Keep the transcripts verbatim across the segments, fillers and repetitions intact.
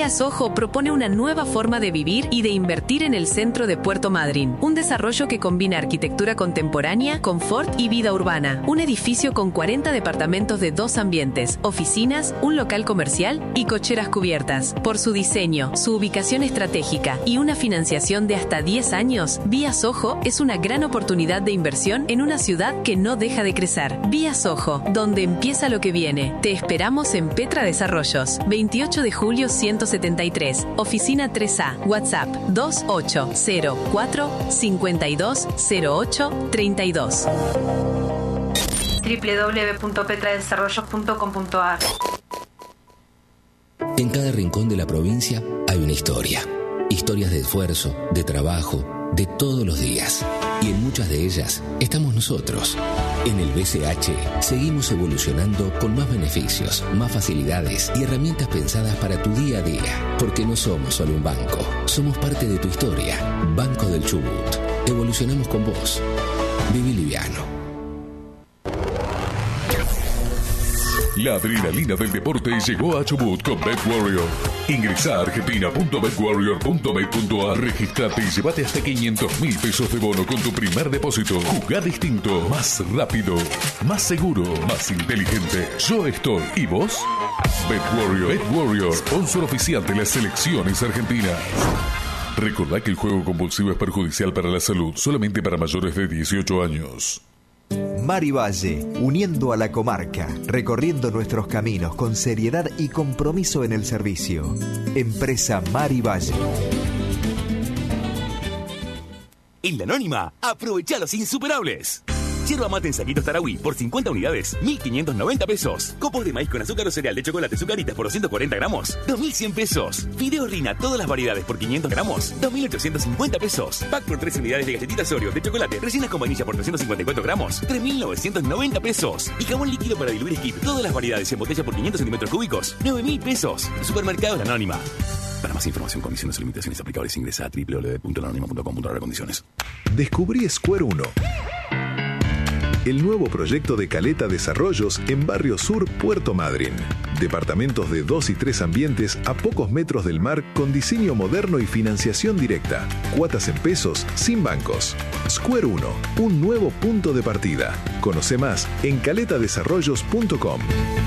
Vía Soho propone una nueva forma de vivir y de invertir en el centro de Puerto Madryn. Un desarrollo que combina arquitectura contemporánea, confort y vida urbana. Un edificio con cuarenta departamentos de dos ambientes, oficinas, un local comercial y cocheras cubiertas. Por su diseño, su ubicación estratégica y una financiación de hasta diez años, Vía Soho es una gran oportunidad de inversión en una ciudad que no deja de crecer. Vía Soho, donde empieza lo que viene. Te esperamos en Petra Desarrollos, veintiocho de julio ciento setenta y tres, oficina tres A, WhatsApp dos ocho cero cuatro cinco dos cero ocho tres dos. doble u doble u doble u punto petra desarrollos punto com punto a r. En cada rincón de la provincia hay una historia. Historias de esfuerzo, de trabajo, de todos los días. Y en muchas de ellas estamos nosotros. En el B C H seguimos evolucionando con más beneficios, más facilidades y herramientas pensadas para tu día a día. Porque no somos solo un banco, somos parte de tu historia. Banco del Chubut. Evolucionamos con vos. Viví liviano. La adrenalina del deporte llegó a Chubut con BetWarrior. Ingresa a argentina punto bet warrior punto bet punto a r, registrate y llévate hasta quinientos mil pesos de bono con tu primer depósito. Jugá distinto, más rápido, más seguro, más inteligente. Yo estoy. ¿Y vos? BetWarrior. BetWarrior, sponsor oficial de las selecciones argentinas. Recordá que el juego compulsivo es perjudicial para la salud, solamente para mayores de dieciocho años. Mari Valle, uniendo a la comarca, recorriendo nuestros caminos con seriedad y compromiso en el servicio. Empresa Mari Valle. En La Anónima, aprovecha los insuperables. Yerba mate en saquitos Tarahui por cincuenta unidades, mil quinientos noventa pesos. Copos de maíz con azúcar o cereal de chocolate Zucaritas por doscientos cuarenta gramos, dos mil cien pesos. Fideo Rina, todas las variedades por quinientos gramos, dos mil ochocientos cincuenta pesos. Pack por tres unidades de galletitas Oreo de chocolate rellenas con vainilla por trescientos cincuenta y cuatro gramos, tres mil novecientos noventa pesos. Y jabón líquido para diluir Skip, todas las variedades en botella por quinientos centímetros cúbicos, nueve mil pesos. Supermercado La Anónima. Para más información, condiciones y limitaciones aplicables, ingresa a doble u doble u doble u punto la anónima punto com punto a r condiciones. Descubrí Square uno. El nuevo proyecto de Caleta Desarrollos en Barrio Sur, Puerto Madryn. Departamentos de dos y tres ambientes a pocos metros del mar con diseño moderno y financiación directa. Cuotas en pesos sin bancos. Square uno, un nuevo punto de partida. Conoce más en caleta desarrollos punto com.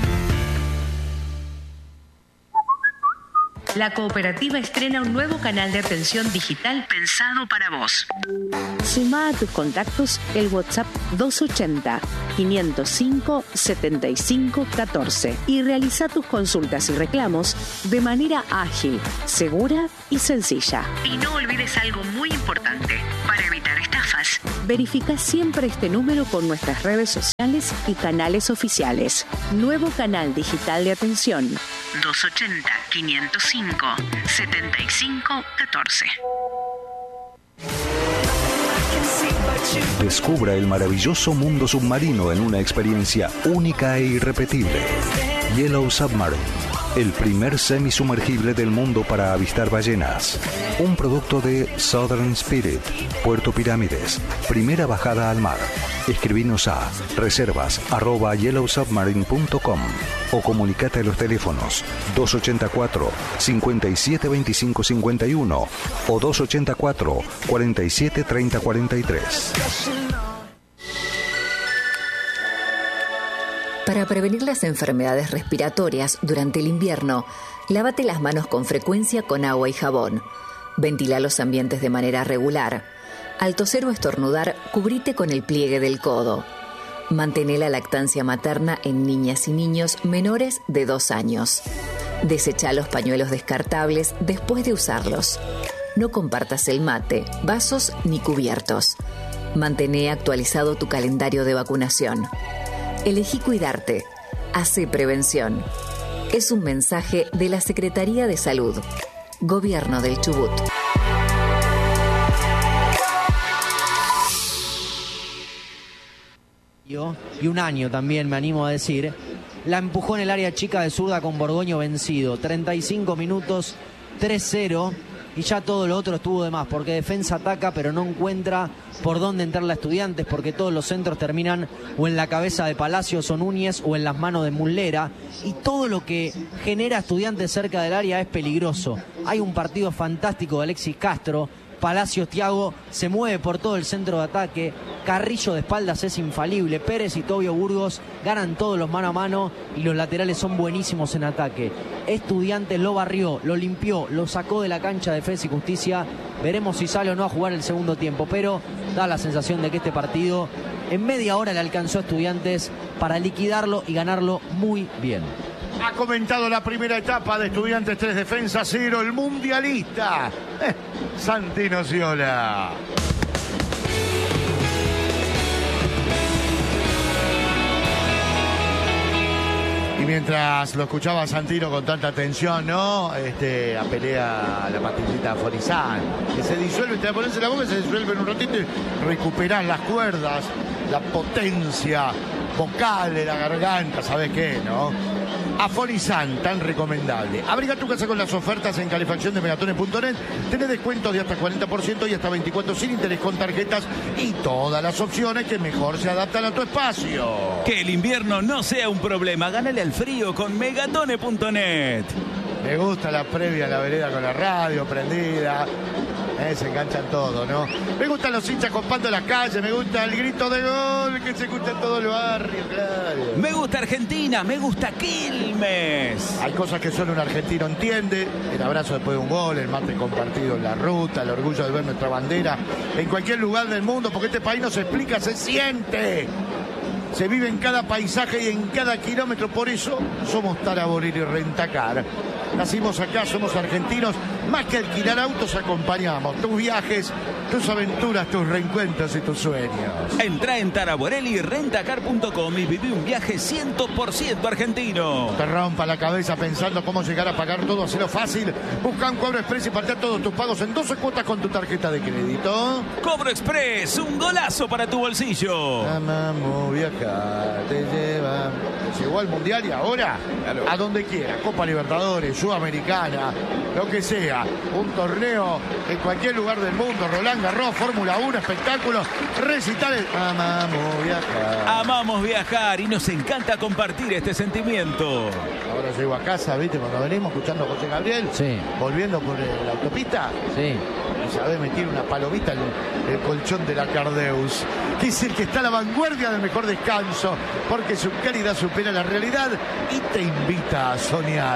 La cooperativa estrena un nuevo canal de atención digital pensado para vos. Sumá a tus contactos el WhatsApp doscientos ochenta, quinientos cinco, setenta y cinco, catorce y realiza tus consultas y reclamos de manera ágil, segura y sencilla. Y no olvides algo muy importante para evitar estafas. Verifica siempre este número con nuestras redes sociales y canales oficiales. Nuevo canal digital de atención. doscientos ochenta, quinientos cinco, setenta y cinco, catorce. Descubra el maravilloso mundo submarino en una experiencia única e irrepetible. Yellow Submarine, el primer semisumergible del mundo para avistar ballenas. Un producto de Southern Spirit, Puerto Pirámides, primera bajada al mar. Escribinos a reservas arroba yellow submarine punto com o comunicate a los teléfonos dos ochenta y cuatro, cincuenta y siete veinticinco cincuenta y uno o dos ochenta y cuatro, cuarenta y siete treinta cuarenta y tres. Para prevenir las enfermedades respiratorias durante el invierno, lávate las manos con frecuencia con agua y jabón. Ventila los ambientes de manera regular. Al toser o estornudar, cubrite con el pliegue del codo. Mantén la lactancia materna en niñas y niños menores de dos años. Desecha los pañuelos descartables después de usarlos. No compartas el mate, vasos ni cubiertos. Mantén actualizado tu calendario de vacunación. Elegí cuidarte. Hace prevención. Es un mensaje de la Secretaría de Salud. Gobierno del Chubut. Y un año también, me animo a decir. La empujó en el área chica de zurda con Borgoño vencido. treinta y cinco minutos, tres cero. y ya todo lo otro estuvo de más, porque Defensa ataca pero no encuentra por dónde entrar a Estudiantes, porque todos los centros terminan o en la cabeza de Palacios o Núñez o en las manos de Muslera, y todo lo que genera Estudiantes cerca del área es peligroso. Hay un partido fantástico de Alexis Castro. Palacios Thiago se mueve por todo el centro de ataque. Carrillo de espaldas es infalible. Pérez y Tobio Burgos ganan todos los mano a mano y los laterales son buenísimos en ataque. Estudiantes lo barrió, lo limpió, lo sacó de la cancha de Defensa y Justicia. Veremos si sale o no a jugar el segundo tiempo, pero da la sensación de que este partido en media hora le alcanzó a Estudiantes para liquidarlo y ganarlo muy bien. Ha comentado la primera etapa de Estudiantes tres, Defensa cero, el mundialista eh, Santino Sciola. Y mientras lo escuchaba Santino con tanta atención, ¿no? Este, apelea a la pastillita Forizán, que se disuelve, te la pones en la boca y se disuelve en un ratito y recuperás las cuerdas, la potencia vocal de la garganta, ¿sabes qué, no? Aforizán, tan recomendable. Abriga tu casa con las ofertas en calefacción de megatones punto net. Tenés descuentos de hasta cuarenta por ciento y hasta veinticuatro sin interés con tarjetas y todas las opciones que mejor se adaptan a tu espacio. Que el invierno no sea un problema. Gánale al frío con megatones punto net. Me gusta la previa a la vereda con la radio prendida. Eh, se enganchan todo, ¿no? Me gustan los hinchas copando la calle, me gusta el grito de gol que se escucha en todo el barrio, claro. Me gusta Argentina, me gusta Quilmes. Hay cosas que solo un argentino entiende: el abrazo después de un gol, el mate compartido en la ruta, el orgullo de ver nuestra bandera en cualquier lugar del mundo, porque este país no se explica, se siente. Se vive en cada paisaje y en cada kilómetro, por eso somos Taraboril y Rentacar. Nacimos acá, somos argentinos, más que alquilar autos acompañamos tus viajes, tus aventuras, tus reencuentros y tus sueños. Entrá en taraborelli rentacar punto com y viví un viaje cien por ciento argentino. Te rompa la cabeza pensando cómo llegar a pagar todo, hacerlo fácil. Busca un Cobro Express y partí todos tus pagos en doce cuotas con tu tarjeta de crédito. Cobro Express, un golazo para tu bolsillo. Amamos viajar, te lleva. Llegó al Mundial y ahora, claro, a donde quiera, Copa Libertadores, Sudamericana, lo que sea, un torneo en cualquier lugar del mundo, Roland Garros, Fórmula uno, espectáculos, recitales. Amamos viajar. Amamos viajar y nos encanta compartir este sentimiento. Ahora llego a casa, ¿viste? Cuando venimos escuchando a José Gabriel, sí, volviendo por la autopista, sí, y sabés meter una palomita en el, el colchón de la Cardeus, que es el que está a la vanguardia del mejor descanso, porque su calidad supera la realidad y te invita a soñar.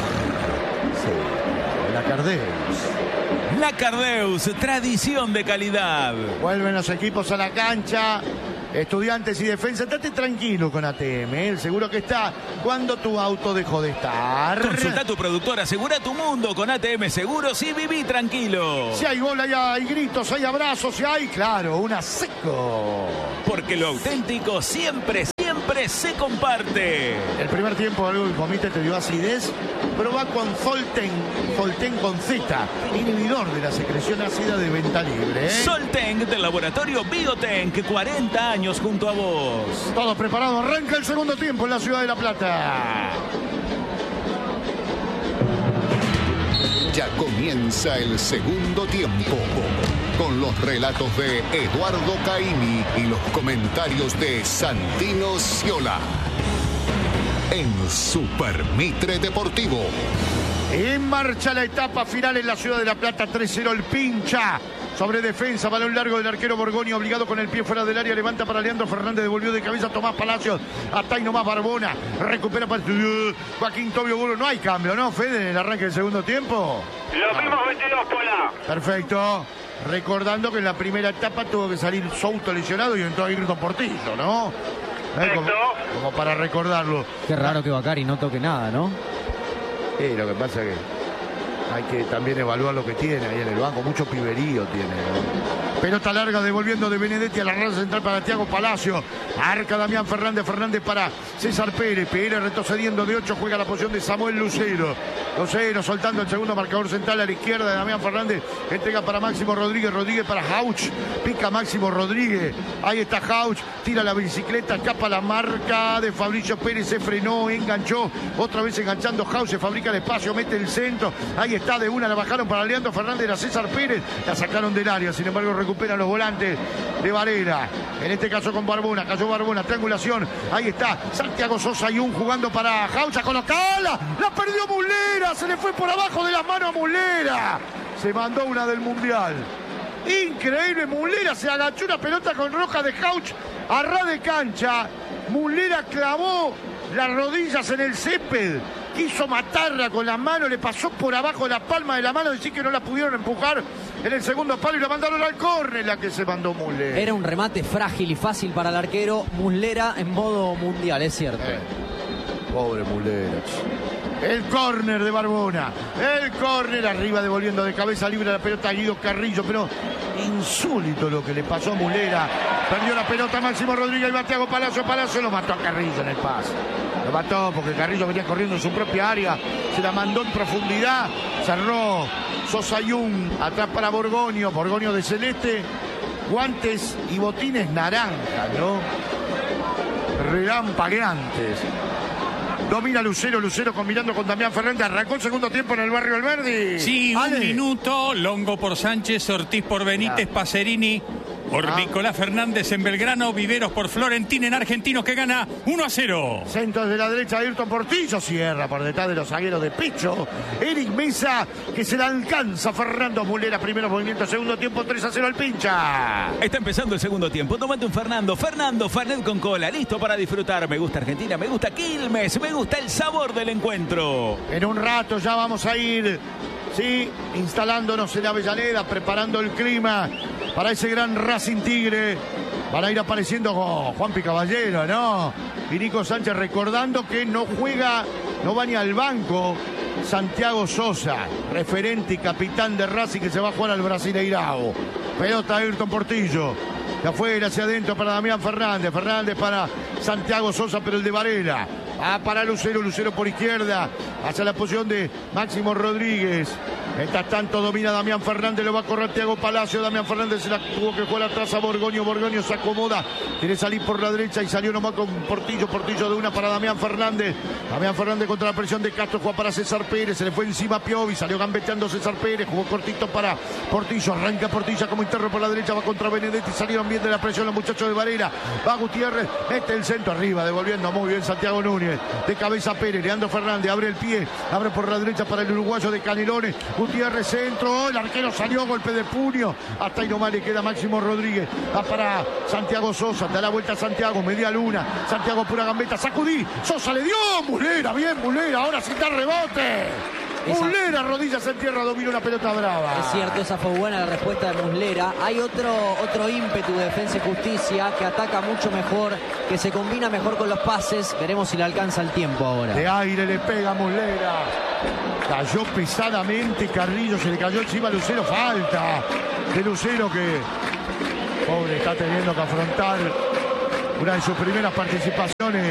Sí, la Cardeus. La Cardeus, tradición de calidad. Vuelven los equipos a la cancha. Estudiantes y Defensa, estate tranquilo con A T M, ¿eh? El seguro que está cuando tu auto dejó de estar. Consulta a tu productor, asegura tu mundo con A T M Seguros y viví tranquilo. Si hay gol, hay, hay gritos, hay abrazos, si hay, claro, una seco. Porque lo auténtico siempre, siempre se comparte. El primer tiempo algo que comiste te dio acidez, probá con Solten, Solten con Z, inhibidor de la secreción ácida de venta libre, ¿eh? Solten del laboratorio Biotenk, cuarenta años junto a vos. Todo preparado, arranca el segundo tiempo en la ciudad de La Plata. Ya comienza el segundo tiempo con los relatos de Eduardo Caimi y los comentarios de Santino Sciola en Super Mitre Deportivo. En marcha la etapa final en la ciudad de La Plata. Tres cero el Pincha sobre Defensa, balón largo del arquero Borgoni, obligado con el pie fuera del área, levanta para Leandro Fernández, devolvió de cabeza Tomás Palacios, hasta ahí nomás Barbona, recupera para uh, Joaquín Tobio Burgos. No hay cambio, ¿no, Fede, en el arranque del segundo tiempo? Los mismos veintidós, Pola. Perfecto. Recordando que en la primera etapa tuvo que salir Souto lesionado y entró ahí Grito Portillo, ¿no? ¿Eh? Como, como para recordarlo. Qué raro que Bacari no toque nada, ¿no? Sí, lo que pasa es que hay que también evaluar lo que tiene ahí en el banco. Mucho piberío tiene, ¿no? Pelota larga devolviendo de Benedetti a la red central para Thiago Palacio. Arca Damián Fernández. Fernández para César Pérez. Pérez retrocediendo de ocho, juega la posición de Samuel Lucero. Lucero soltando el segundo marcador central a la izquierda de Damián Fernández. Entrega para Máximo Rodríguez. Rodríguez para Hauch. Pica Máximo Rodríguez. Ahí está Hauch. Tira la bicicleta. Escapa la marca de Fabricio Pérez. Se frenó, enganchó. Otra vez enganchando Hauch. Se fabrica el espacio. Mete el centro. Ahí está de una. La bajaron para Leandro Fernández. Era César Pérez. La sacaron del área. Sin embargo, recuperan los volantes de Varela. En este caso con Barbona. Cayó Barbona. Triangulación. Ahí está Santiago Sosa y un jugando para Hauch. A colocarla. La perdió Muslera. Se le fue por abajo de las manos a Muslera. Se mandó una del Mundial. Increíble. Muslera se agachó una pelota con roja de Hauch a ras de cancha. Muslera clavó las rodillas en el césped. Quiso matarla con las manos, le pasó por abajo la palma de la mano, decir que no la pudieron empujar en el segundo palo y la mandaron al córner, la que se mandó Muslera. Era un remate frágil y fácil para el arquero. Muslera en modo mundial, es cierto. Eh, pobre Muslera. El córner de Barbona. El córner arriba, devolviendo de cabeza libre la pelota a Guido Carrillo, pero insólito lo que le pasó a Muslera. Perdió la pelota Máximo Rodríguez y va Thiago Palacio. Palacio lo mató a Carrillo en el pase. Lo mató porque Carrillo venía corriendo en su propia área. Se la mandó en profundidad. Cerró Sosa Yung. Atrás para Borgoño. Borgoño de celeste. Guantes y botines naranja, ¿no? Relampagueantes. Domina Lucero, Lucero combinando con Damián Fernández. Arrancó el segundo tiempo en el barrio Alberdi. Sí, Ale. un minuto. Longo por Sánchez, Ortiz por Benítez, Claro. Pacerini por Ah. Nicolás Fernández en Belgrano, Viveros por Florentín en Argentinos, que gana uno a cero. Centro de la derecha, Ayrton Portillo. Cierra por detrás de los zagueros de Picho. Eric Mesa, que se la alcanza Fernando Muslera. Primeros movimientos, segundo tiempo, tres a cero al pincha. Está empezando el segundo tiempo. Tómate un Fernando. Fernando, Fernet con cola. Listo para disfrutar. Me gusta Argentina, me gusta Quilmes, me gusta el sabor del encuentro. En un rato ya vamos a ir, sí, instalándonos en Avellaneda, preparando el clima para ese gran Racing Tigre. Van a ir apareciendo con Juanpi Caballero, ¿no? Y Nico Sánchez, recordando que no juega, no va ni al banco Santiago Sosa, referente y capitán de Racing, que se va a jugar al Brasileirao. Pelota Ayrton Portillo. De afuera hacia adentro para Damián Fernández. Fernández para Santiago Sosa, pero el de Varela. Ah, para Lucero, Lucero por izquierda, hacia la posición de Máximo Rodríguez. Mientras tanto domina Damián Fernández, lo va a correr Thiago Palacio. Damián Fernández se la tuvo que jugar atrás a Borgoño. Borgoño se acomoda, quiere salir por la derecha y salió nomás con Portillo. Portillo de una para Damián Fernández. Damián Fernández contra la presión de Castro, juega para César Pérez. Se le fue encima a Piovi, salió gambeteando César Pérez. Jugó cortito para Portillo, arranca Portillo como interno por la derecha, va contra Benedetti. Salieron bien de la presión los muchachos de Varela. Va Gutiérrez, mete el centro arriba, devolviendo muy bien Santiago Núñez. De cabeza Pérez, Leandro Fernández abre el pie, abre por la derecha para el uruguayo de Canelones. Gutiérrez centro, el arquero salió, golpe de puño. Hasta ahí nomás le queda Máximo Rodríguez. Va para Santiago Sosa, da la vuelta a Santiago, media luna. Santiago pura gambeta, sacudí. Sosa le dio, Muslera, bien Muslera, ahora sin dar rebote. Esa... Muslera, rodillas en tierra, domina una pelota brava. Es cierto, esa fue buena la respuesta de Muslera. Hay otro, otro ímpetu de Defensa y Justicia que ataca mucho mejor, que se combina mejor con los pases. Veremos si le alcanza el tiempo ahora. De aire le pega Muslera. Cayó pesadamente Carrillo, se le cayó encima a Lucero. Falta de Lucero, que pobre está teniendo que afrontar una de sus primeras participaciones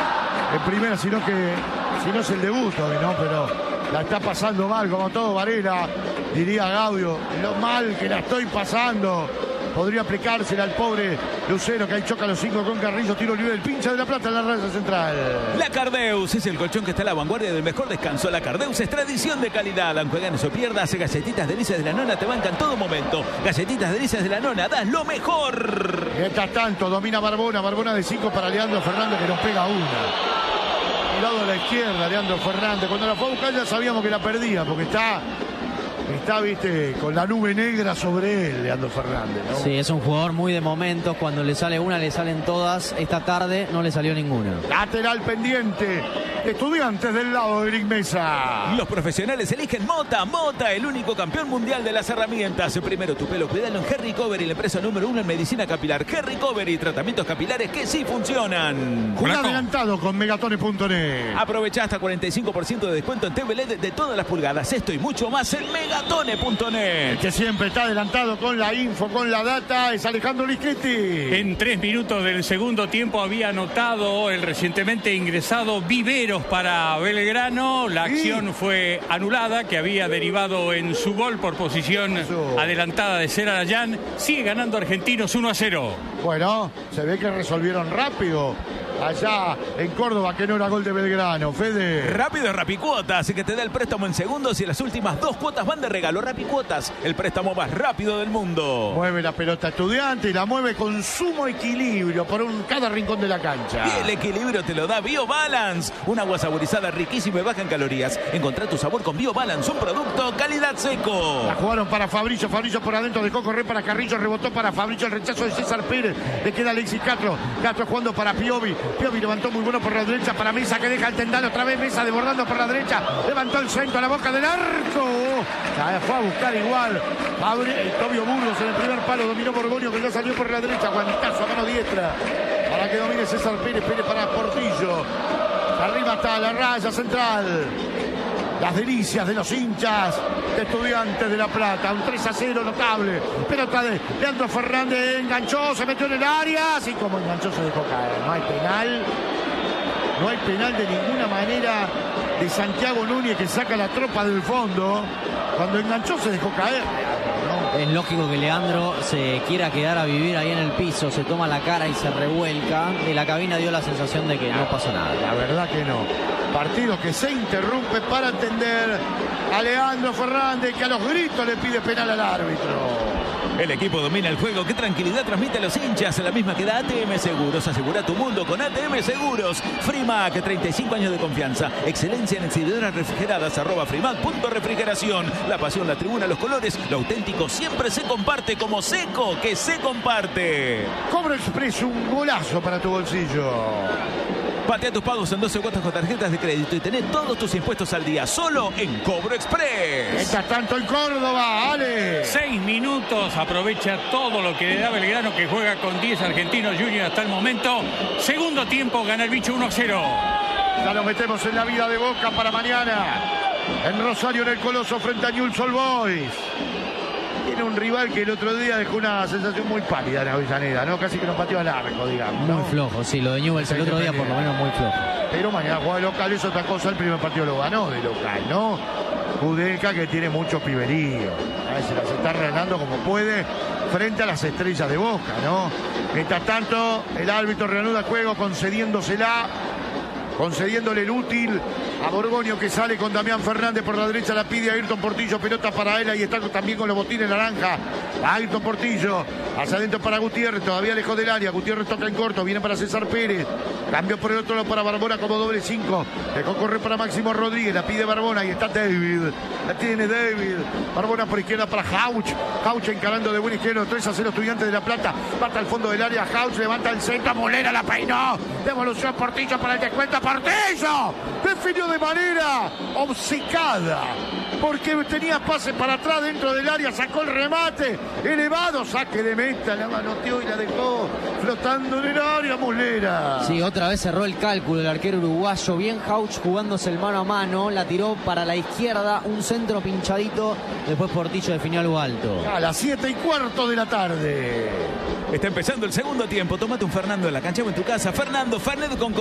en primera, sino que si no es el debut hoy, ¿no? Pero la está pasando mal, como todo Varela, diría Gaudio, lo mal que la estoy pasando. Podría aplicársela al pobre Lucero, que ahí choca los cinco con Carrillo, tiro libre del pincha de la Plata en la raya central. La Cardeus es el colchón que está a la vanguardia del mejor descanso. La Cardeus es tradición de calidad. Aunque ganes o pierdas, galletitas delicias de la nona te bancan todo momento. Galletitas delicias de la nona, das lo mejor. Mientras tanto, domina Barbona, Barbona de cinco para Leandro Fernández, que nos pega una. Un lado a la izquierda, Leandro Fernández. Cuando la fue a buscar ya sabíamos que la perdía, porque está... Está, viste, con la nube negra sobre él, Leandro Fernández, ¿no? Sí, es un jugador muy de momentos. Cuando le sale una, le salen todas. Esta tarde no le salió ninguna. Lateral pendiente. Estudiantes del lado de Eric Mesa. Los profesionales eligen Mota. Mota, el único campeón mundial de las herramientas. Primero tu pelo, cuidalo en Harry Covery, la empresa número uno en medicina capilar. Harry Covery, tratamientos capilares que sí funcionan. Juega adelantado con megatones punto net. Aprovecha hasta cuarenta y cinco por ciento de descuento en T V L E D de todas las pulgadas. Esto y mucho más en Mega regatone punto net. Que siempre está adelantado con la info, con la data, es Alejandro Lischetti. En tres minutos del segundo tiempo había anotado el recientemente ingresado Viveros para Belgrano. La acción sí. fue anulada, que había derivado en su gol por posición Eso. adelantada de Celarayán. Sigue ganando Argentinos uno a cero. Bueno, se ve que resolvieron rápido allá en Córdoba, que no era gol de Belgrano. Fede. Rápido es Rapicuotas, así que te da el préstamo en segundos y las últimas dos cuotas van de regalo. Rapicuotas, el préstamo más rápido del mundo. Mueve la pelota Estudiante y la mueve con sumo equilibrio por un, cada rincón de la cancha. Y el equilibrio te lo da BioBalance, un agua saborizada riquísima y baja en calorías. Encontrá tu sabor con BioBalance, un producto calidad seco. La jugaron para Fabricio, Fabricio por adentro, dejó correr para Carrillo, rebotó para Fabricio, el rechazo de César Pérez, le queda Alexis Castro, Castro jugando para Piovi, Piovi levantó muy bueno por la derecha para Mesa, que deja el tendal otra vez, Mesa desbordando por la derecha, levantó el centro a la boca del arco, ya fue a buscar igual Fabri, Tobio Burgos en el primer palo, dominó Borgoño, que ya salió por la derecha, guantazo a mano diestra para que domine César Pérez, Pérez para Portillo, arriba está la raya central. Las delicias de los hinchas de Estudiantes de La Plata. Un tres a cero notable. Pelota de Leandro Fernández. Enganchó, se metió en el área. Así como enganchó, se dejó caer. No hay penal. No hay penal de ninguna manera de Santiago Núñez, que saca la tropa del fondo. Cuando enganchó, se dejó caer. Es lógico que Leandro se quiera quedar a vivir ahí en el piso, se toma la cara y se revuelca. En la cabina dio la sensación de que no pasa nada. La verdad que no. Partido que se interrumpe para atender a Leandro Fernández, que a los gritos le pide penal al árbitro. El equipo domina el juego. Qué tranquilidad transmite a los hinchas. La misma que da A T M Seguros. Asegura tu mundo con A T M Seguros. Frimac, treinta y cinco años de confianza. Excelencia en exhibidoras refrigeradas. Arroba Frimac punto refrigeración. La pasión, la tribuna, los colores. Lo auténtico siempre se comparte como Seco, que se comparte. Cobro Express, un golazo para tu bolsillo. Patea tus pagos en doce cuotas con tarjetas de crédito y tenés todos tus impuestos al día solo en Cobro Express. Mientras tanto en Córdoba, Ale. Seis minutos, aprovecha todo lo que le da Belgrano, que juega con diez Argentinos Juniors hasta el momento. Segundo tiempo, gana el bicho uno a cero. Ya nos metemos en la vida de Boca para mañana. En Rosario, en el Coloso, frente a Newell's Old Boys. Tiene un rival que el otro día dejó una sensación muy pálida en Avellaneda, ¿no? Casi que nos pateó al arco, digamos, ¿no? Muy flojo, sí, lo de Newell's el otro día por lo menos muy flojo. Pero mañana juega de local, es otra cosa, el primer partido lo ganó de local, ¿no? Judeca, que tiene mucho piberío, a ver, se las está arreglando como puede frente a las estrellas de Boca, ¿no? Mientras tanto, el árbitro reanuda el juego concediéndosela, concediéndole el útil a Borgoño, que sale con Damián Fernández por la derecha, la pide a Ayrton Portillo, pelota para él, ahí está también con los botines naranja, a Ayrton Portillo, hacia adentro para Gutiérrez, todavía lejos del área, Gutiérrez toca en corto, viene para César Pérez, cambio por el otro lado para Barbona como doble cinco, dejó correr para Máximo Rodríguez, la pide Barbona, ahí está David, la tiene David, Barbona por izquierda para Jauch, Jauch encarando de buen izquierdo, tres a cero Estudiantes de La Plata, bata al fondo del área, Jauch levanta el centro, Molera la peinó, devolución Portillo para el descuento, Portillo, definió de manera obcecada, porque tenía pase para atrás dentro del área, sacó el remate, elevado, saque de meta, la manoteó y la dejó flotando en el área, Molera. Sí, otra vez cerró el cálculo el arquero uruguayo, bien Jauch jugándose el mano a mano, la tiró para la izquierda, un centro pinchadito, después Portillo definió algo alto. A las siete y cuarto de la tarde. Está empezando el segundo tiempo, tómate un Fernando en la cancha o en tu casa. Fernando, Fernet con